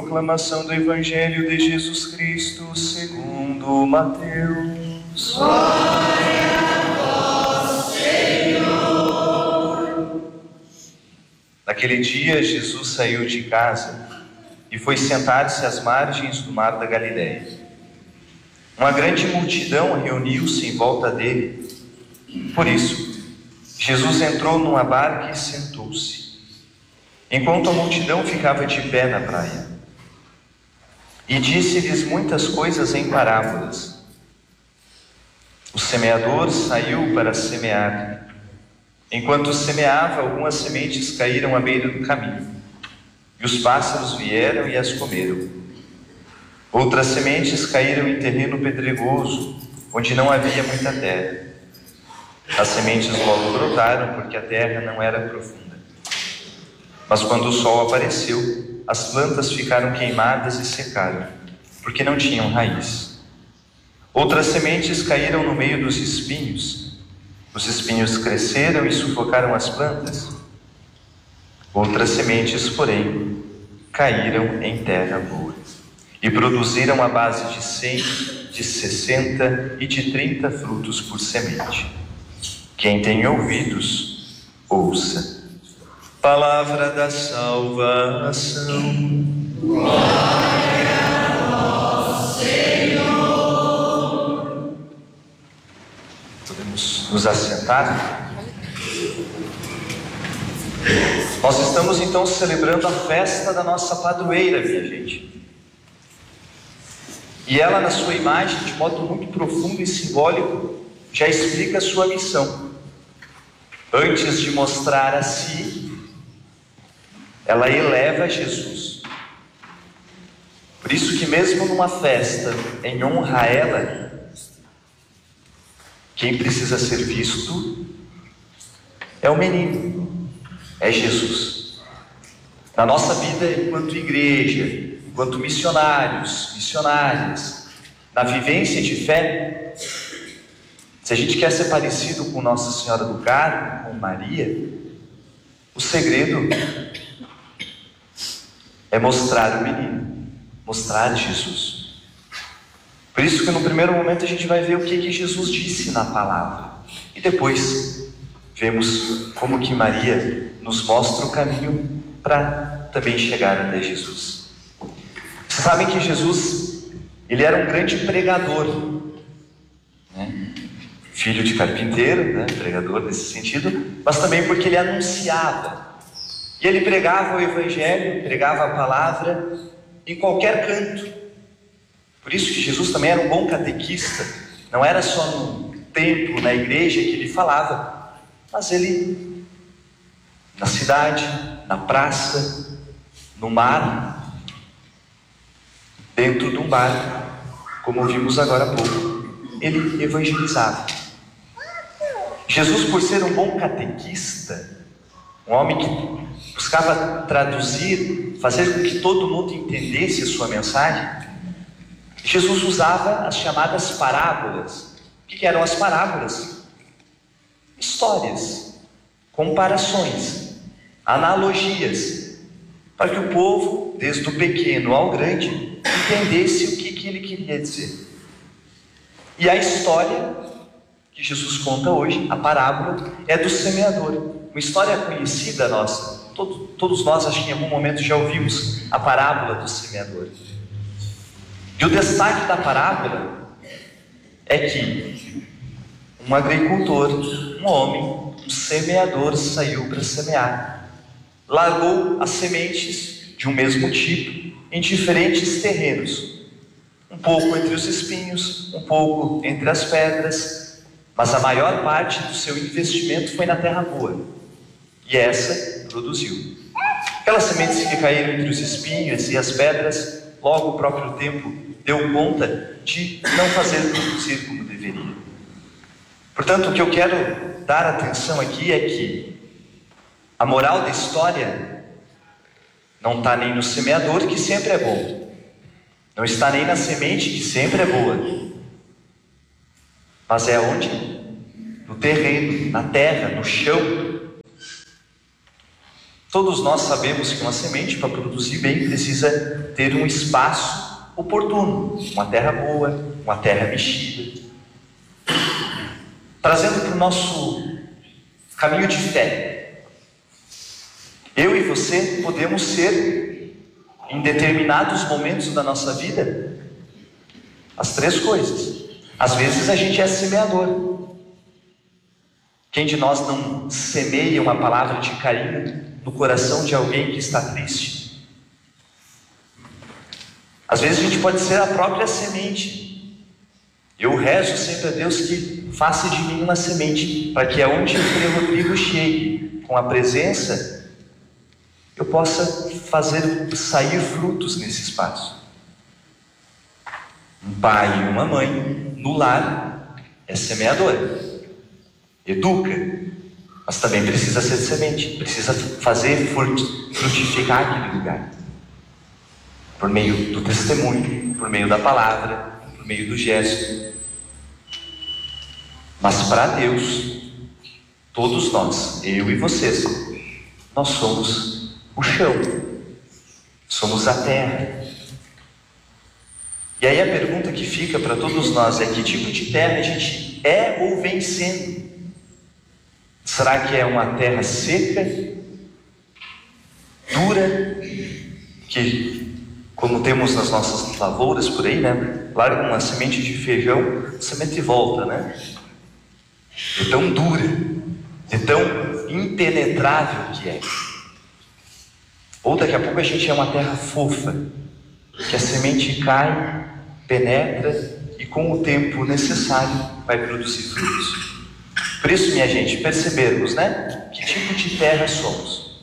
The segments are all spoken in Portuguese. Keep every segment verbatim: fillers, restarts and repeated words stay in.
Proclamação do Evangelho de Jesus Cristo segundo Mateus. Glória a vós, Senhor. Naquele dia, Jesus saiu de casa e foi sentar-se às margens do mar da Galileia. Uma grande multidão reuniu-se em volta dele. Por isso, Jesus entrou numa barca e sentou-se, enquanto a multidão ficava de pé na praia. E disse-lhes muitas coisas em parábolas. O semeador saiu para semear. Enquanto semeava, algumas sementes caíram à beira do caminho, e os pássaros vieram e as comeram. Outras sementes caíram em terreno pedregoso, onde não havia muita terra. As sementes logo brotaram, porque a terra não era profunda. Mas quando o sol apareceu, as plantas ficaram queimadas e secaram, porque não tinham raiz. Outras sementes caíram no meio dos espinhos. Os espinhos cresceram e sufocaram as plantas. Outras sementes, porém, caíram em terra boa e produziram a base de cem, de sessenta e de trinta frutos por semente. Quem tem ouvidos, ouça. Palavra da salvação. Glória a vós, Senhor. Podemos nos assentar? Nós estamos então celebrando a festa da nossa padroeira, minha gente. E ela, na sua imagem, de modo muito profundo e simbólico, já explica a sua missão. Antes de mostrar a si, ela eleva Jesus. Por isso que mesmo numa festa em honra a ela, quem precisa ser visto é o menino, é Jesus. Na nossa vida enquanto igreja, enquanto missionários, missionárias, na vivência de fé, se a gente quer ser parecido com Nossa Senhora do Carmo, com Maria, o segredo é mostrar o menino, mostrar Jesus. Por isso que no primeiro momento a gente vai ver o que, que Jesus disse na palavra. E depois vemos como que Maria nos mostra o caminho para também chegar até Jesus. Vocês sabem que Jesus, ele era um grande pregador, né? Filho de carpinteiro, né? Pregador nesse sentido, mas também porque ele anunciava. E ele pregava o Evangelho, pregava a palavra em qualquer canto. Por isso que Jesus também era um bom catequista. Não era só no templo, na igreja que ele falava, mas ele na cidade, na praça, no mar, dentro de um barco, como vimos agora há pouco, ele evangelizava. Jesus, por ser um bom catequista, um homem que buscava traduzir, fazer com que todo mundo entendesse a sua mensagem, Jesus usava as chamadas parábolas. O que eram as parábolas? Histórias, comparações, analogias, para que o povo, desde o pequeno ao grande, entendesse o que, que ele queria dizer. E a história que Jesus conta hoje, a parábola, é do semeador. Uma história conhecida nossa. Todo, todos nós, acho que em algum momento já ouvimos a parábola do semeador. E o destaque da parábola é que um agricultor, um homem, um semeador saiu para semear. Largou as sementes de um mesmo tipo em diferentes terrenos. Um pouco entre os espinhos, um pouco entre as pedras, mas a maior parte do seu investimento foi na terra boa. E essa produziu. Aquelas sementes que caíram entre os espinhos e as pedras, logo o próprio tempo deu conta de não fazer produzir como deveria. Portanto, o que eu quero dar atenção aqui é que a moral da história não está nem no semeador, que sempre é bom, não está nem na semente, que sempre é boa, mas é onde? No terreno, na terra, no chão. Todos nós sabemos que uma semente, para produzir bem, precisa ter um espaço oportuno, uma terra boa, uma terra mexida. Trazendo para o nosso caminho de fé, eu e você podemos ser, em determinados momentos da nossa vida, as três coisas. Às vezes a gente é semeador. Quem de nós não semeia uma palavra de carinho no coração de alguém que está triste? Às vezes a gente pode ser a própria semente. Eu rezo sempre a Deus que faça de mim uma semente, para que aonde o Frei Rodrigo chegue com a presença, eu possa fazer sair frutos nesse espaço. Um pai e uma mãe no lar é semeador, educa, mas também precisa ser semente, precisa fazer frutificar aquele lugar, por meio do testemunho, por meio da palavra, por meio do gesto. Mas para Deus, todos nós, eu e vocês, nós somos o chão, somos a terra. E aí a pergunta que fica para todos nós é: que tipo de terra a gente é ou vem sendo? Será que é uma terra seca, dura, que, como temos nas nossas lavouras por aí, né? Larga uma semente de feijão, a semente volta, né? É tão dura, é tão impenetrável que é. Ou daqui a pouco a gente é uma terra fofa, que a semente cai, penetra e com o tempo necessário vai produzir frutos. Por isso, minha gente, percebermos, né? Que tipo de terra somos.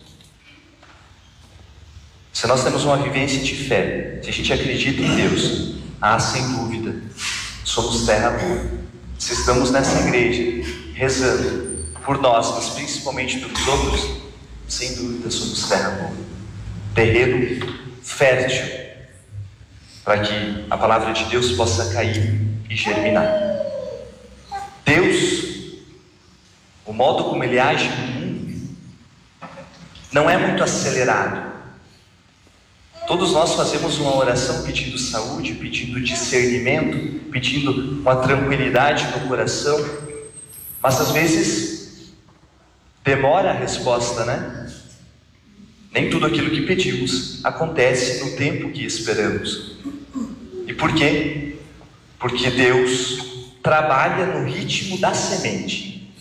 Se nós temos uma vivência de fé, se a gente acredita em Deus, ah, sem dúvida, somos terra boa. Se estamos nessa igreja rezando por nós, mas principalmente pelos outros, sem dúvida somos terra boa, terreno fértil, para que a palavra de Deus possa cair e germinar. Deus, o modo como Ele age no mundo, não é muito acelerado. Todos nós fazemos uma oração pedindo saúde, pedindo discernimento, pedindo uma tranquilidade no coração, mas às vezes demora a resposta, né? Nem tudo aquilo que pedimos acontece no tempo que esperamos. E por quê? Porque Deus trabalha no ritmo da semente.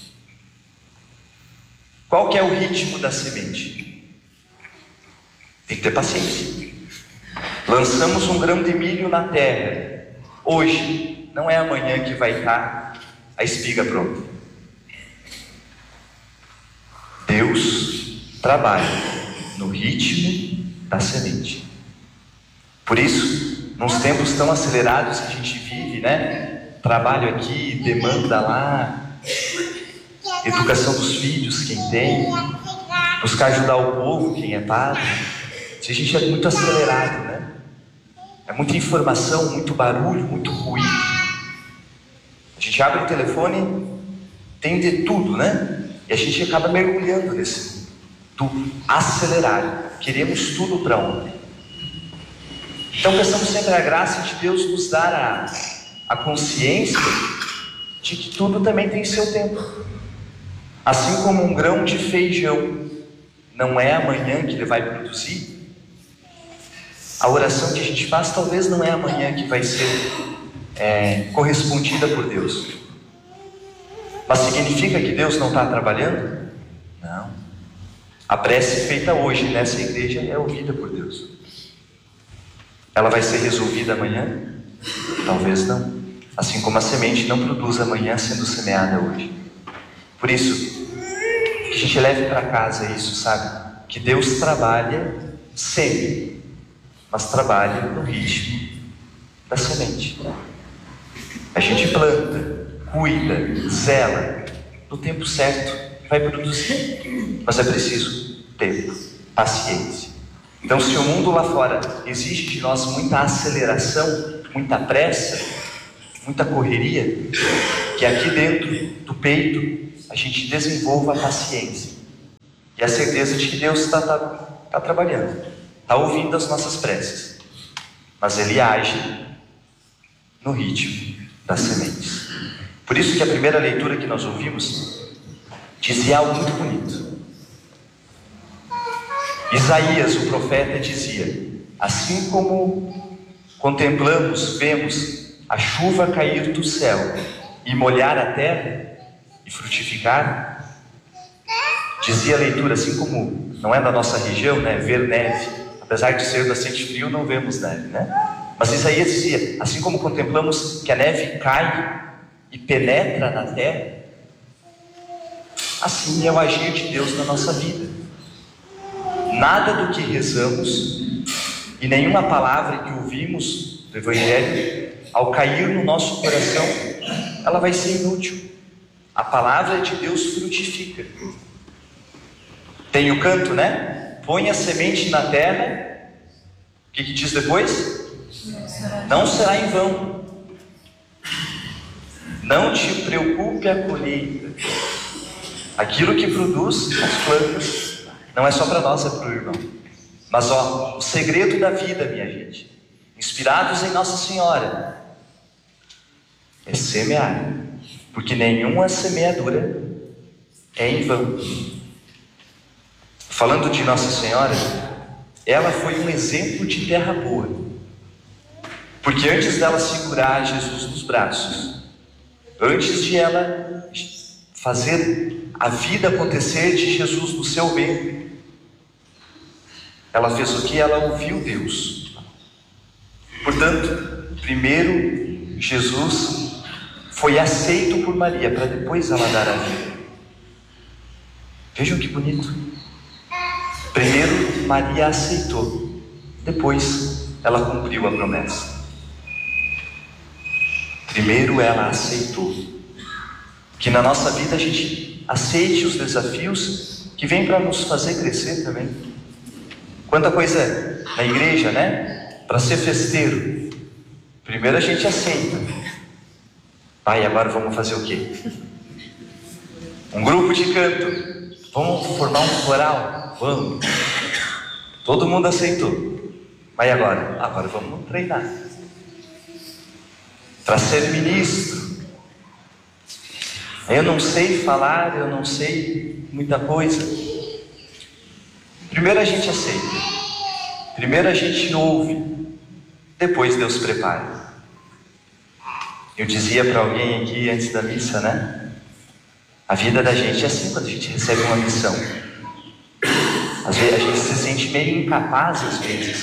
Qual que é o ritmo da semente? Tem que ter paciência. Lançamos um grão de milho na terra. Hoje, não é amanhã que vai estar a espiga pronta. Deus trabalha no ritmo da semente. Por isso, nos tempos tão acelerados que a gente vive, né? Trabalho aqui, demanda lá, educação dos filhos, quem tem, buscar ajudar o povo, quem é padre. A gente é muito acelerado, né? É muita informação, muito barulho, muito ruído. A gente abre o telefone, tem de tudo, né? E a gente acaba mergulhando nesse tudo acelerado. Queremos tudo para ontem. Então peçamos sempre a graça de Deus nos dar a, a consciência de que tudo também tem seu tempo. Assim como um grão de feijão não é amanhã que ele vai produzir, a oração que a gente faz talvez não é amanhã que vai ser é, correspondida por Deus. Mas significa que Deus não está trabalhando? Não. A prece feita hoje nessa igreja é ouvida por Deus. Ela vai ser resolvida amanhã? Talvez não. Assim como a semente não produz amanhã sendo semeada hoje. Por isso, que a gente leve para casa isso, sabe? Que Deus trabalha sempre, mas trabalha no ritmo da semente. A gente planta, cuida, zela, no tempo certo vai produzir, mas é preciso tempo, paciência. Então, se o mundo lá fora exige de nós muita aceleração, muita pressa, muita correria, que aqui dentro do peito a gente desenvolva a paciência, e a certeza de que Deus está tá, tá trabalhando, está ouvindo as nossas preces, mas Ele age no ritmo das sementes. Por isso que a primeira leitura que nós ouvimos dizia algo muito bonito. Isaías, o profeta, dizia: assim como contemplamos, vemos a chuva cair do céu e molhar a terra e frutificar, dizia a leitura, assim como não é da nossa região, né, ver neve, apesar de ser bastante frio, não vemos neve, né? Mas Isaías dizia: assim como contemplamos que a neve cai e penetra na terra, assim é o agir de Deus na nossa vida. Nada do que rezamos e nenhuma palavra que ouvimos do Evangelho, ao cair no nosso coração, ela vai ser inútil. A palavra de Deus frutifica. Tem o canto, né? Põe a semente na terra. O que, que diz depois? Não será em vão. Não te preocupe a colheita. Aquilo que produz as plantas não é só para nós, é para o irmão. Mas ó, o segredo da vida, minha gente, inspirados em Nossa Senhora, é semear, porque nenhuma semeadura é em vão. Falando de Nossa Senhora, ela foi um exemplo de terra boa, porque antes dela segurar Jesus nos braços, antes de ela fazer a vida acontecer de Jesus no seu ventre, ela fez o que? Ela ouviu Deus. Portanto, primeiro Jesus foi aceito por Maria, para depois ela dar a vida. Vejam que bonito. Primeiro Maria aceitou, depois ela cumpriu a promessa. Primeiro ela aceitou. Que na nossa vida a gente aceite os desafios que vêm para nos fazer crescer também. Quanta coisa na igreja, né? Para ser festeiro, primeiro a gente aceita. Pai, agora vamos fazer o quê? Um grupo de canto. Vamos formar um coral? Vamos. Todo mundo aceitou. Mas agora? Agora vamos treinar. Para ser ministro. Eu não sei falar, eu não sei muita coisa. Primeiro a gente aceita. Primeiro a gente ouve. Depois Deus prepara. Eu dizia para alguém aqui antes da missa, né? A vida da gente é assim quando a gente recebe uma missão. Às vezes a gente se sente meio incapaz às vezes.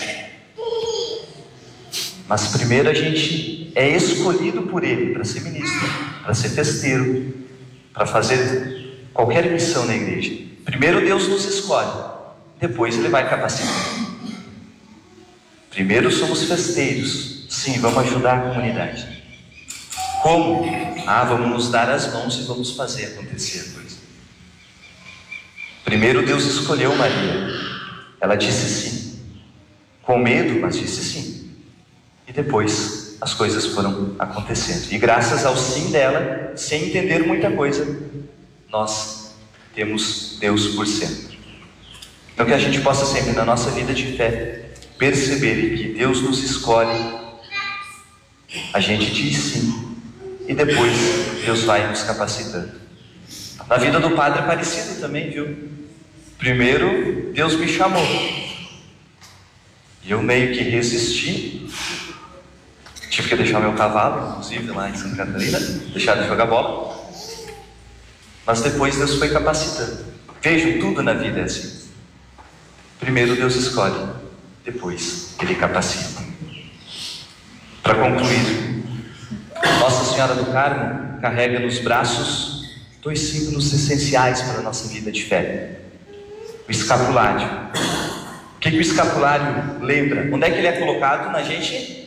Mas primeiro a gente é escolhido por Ele para ser ministro, para ser festeiro, para fazer qualquer missão na igreja. Primeiro Deus nos escolhe, depois Ele vai capacitando. Primeiro somos festeiros, sim, vamos ajudar a comunidade. Como? Ah, vamos nos dar as mãos e vamos fazer acontecer a coisa. Primeiro Deus escolheu Maria, ela disse sim, com medo, mas disse sim. E depois as coisas foram acontecendo. E graças ao sim dela, sem entender muita coisa, nós temos Deus por sempre. Então que a gente possa sempre na nossa vida de fé perceber que Deus nos escolhe, a gente diz sim, e depois Deus vai nos capacitando. Na vida do padre é parecido também, viu? Primeiro Deus me chamou, e eu meio que resisti. Tive que deixar meu cavalo, inclusive, lá em Santa Catarina, deixar de jogar bola. Mas depois Deus foi capacitando. Vejam, tudo na vida é assim. Primeiro Deus escolhe, depois Ele capacita. Para concluir, Nossa Senhora do Carmo carrega nos braços dois símbolos essenciais para a nossa vida de fé. O escapulário. O que, que o escapulário lembra? Onde é que ele é colocado na gente?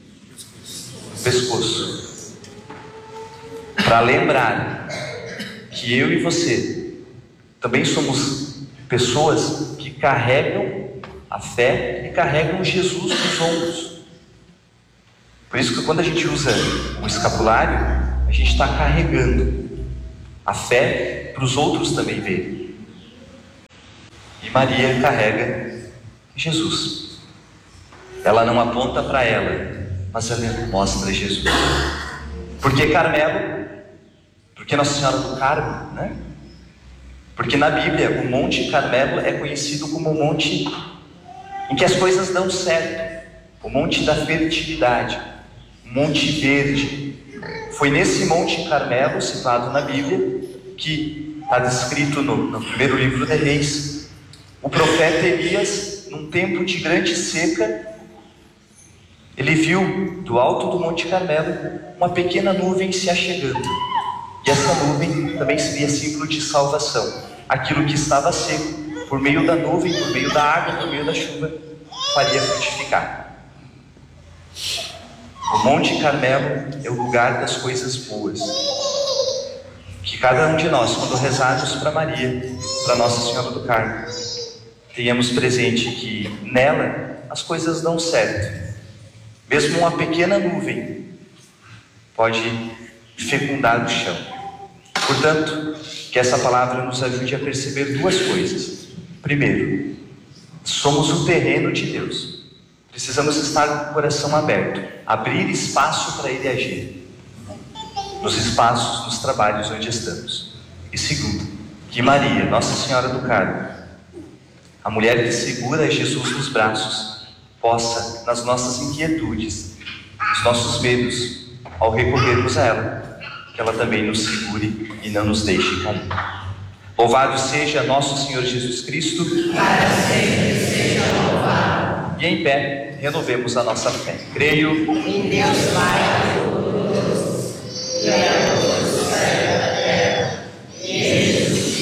Pescoço, para lembrar que eu e você também somos pessoas que carregam a fé e carregam Jesus nos ombros. Por isso que quando a gente usa o escapulário, a gente está carregando a fé para os outros também verem. E Maria carrega Jesus. Ela não aponta para ela, mas ela mostra Jesus. Por que Carmelo? Porque Nossa Senhora do Carmo, né? Porque na Bíblia o Monte Carmelo é conhecido como o monte em que as coisas dão certo, o monte da fertilidade, o monte verde. Foi nesse Monte Carmelo, citado na Bíblia, que está descrito no, no primeiro livro de Reis, o profeta Elias, num tempo de grande seca, ele viu do alto do Monte Carmelo uma pequena nuvem se achegando. E essa nuvem também seria símbolo de salvação. Aquilo que estava seco, por meio da nuvem, por meio da água, por meio da chuva, faria frutificar. O Monte Carmelo é o lugar das coisas boas. Que cada um de nós, quando rezarmos para Maria, para Nossa Senhora do Carmo, tenhamos presente que nela as coisas dão certo. Mesmo uma pequena nuvem pode fecundar o chão. Portanto, que essa palavra nos ajude a perceber duas coisas. Primeiro, somos o terreno de Deus. Precisamos estar com o coração aberto, abrir espaço para Ele agir, nos espaços, nos trabalhos onde estamos. E segundo, que Maria, Nossa Senhora do Carmo, a mulher que segura Jesus nos braços, possa, nas nossas inquietudes, nos nossos medos, ao recorrermos a ela, que ela também nos segure e não nos deixe cair. Louvado seja nosso Senhor Jesus Cristo, para sempre seja louvado. E em pé, renovemos a nossa fé. Creio em Deus Pai Todo-Poderoso, Criador do céu e da terra, e em Jesus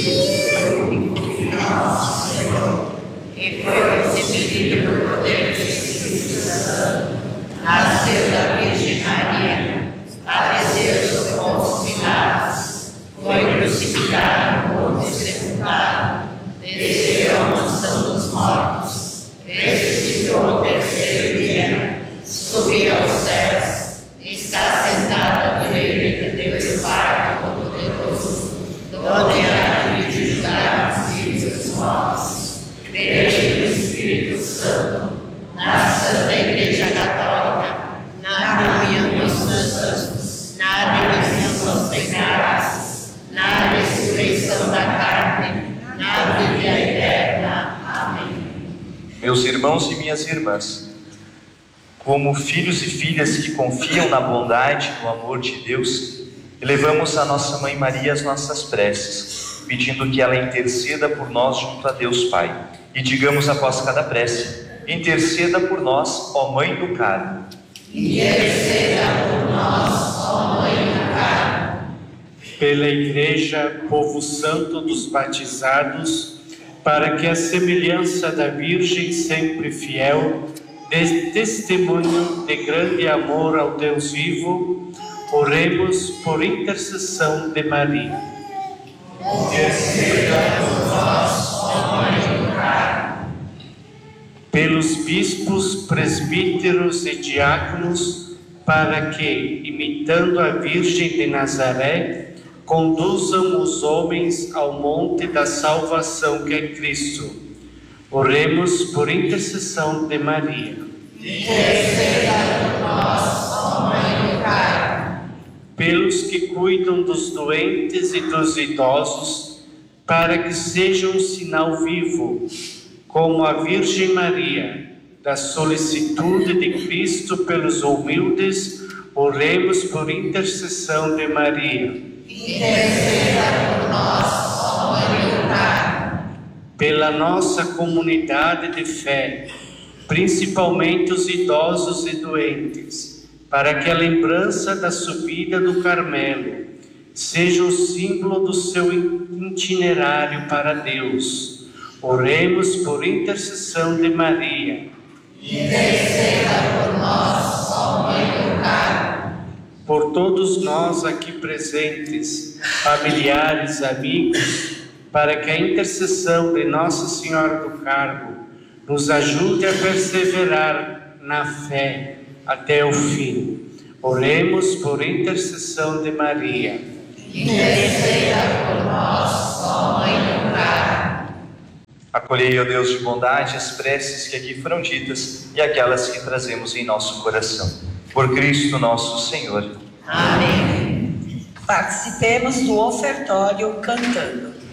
Cristo, nosso Senhor, que foi concebido pelo poder do Espírito Santo, nasceu da Virgem Maria, padeceu sob Pôncio Pilatos, foi crucificado, morto e sepultado, desceu à mansão dos mortos, ressuscitou ao terceiro dia, subiu aos céus, está sentado à direita de Deus Pai Todo-Poderoso, donde há de julgar os vivos e os mortos. Creio no Espírito Santo, na Santa Igreja Católica, na comunhão dos santos, na remissão dos pecados, na ressurreição da carne, na vida eterna. Amém. Meus irmãos e minhas irmãs, como filhos e filhas que confiam na bondade e no amor de Deus, elevamos a nossa Mãe Maria as nossas preces, pedindo que ela interceda por nós junto a Deus Pai. E digamos após cada prece: interceda por nós, ó Mãe do Carmo. Interceda por nós, ó Mãe do Carmo. Pela Igreja, povo santo dos batizados, para que a semelhança da Virgem sempre fiel, dê testemunho de grande amor ao Deus vivo, oremos por intercessão de Maria. Interceda por nós, ó Mãe do Carmo. Pelos bispos, presbíteros e diáconos, para que, imitando a Virgem de Nazaré, conduzam os homens ao monte da salvação que é Cristo. Oremos por intercessão de Maria. Interceda por nós, ó Mãe do Carmo. Pelos que cuidam dos doentes e dos idosos, para que sejam um sinal vivo, como a Virgem Maria, da solicitude de Cristo pelos humildes, oremos por intercessão de Maria. Interceda por nós, ó Mãe do Carmo. Pela nossa comunidade de fé, principalmente os idosos e doentes, para que a lembrança da subida do Carmelo seja o símbolo do seu itinerário para Deus. Oremos por intercessão de Maria. Interceda por nós, ó Mãe do Carmo. Por todos nós aqui presentes, familiares, amigos, para que a intercessão de Nossa Senhora do Carmo nos ajude a perseverar na fé até o fim. Oremos por intercessão de Maria. Interceda por nós, ó Mãe do Carmo. Acolhei, ó Deus de bondade, as preces que aqui foram ditas e aquelas que trazemos em nosso coração. Por Cristo nosso Senhor. Amém. Participemos do ofertório cantando.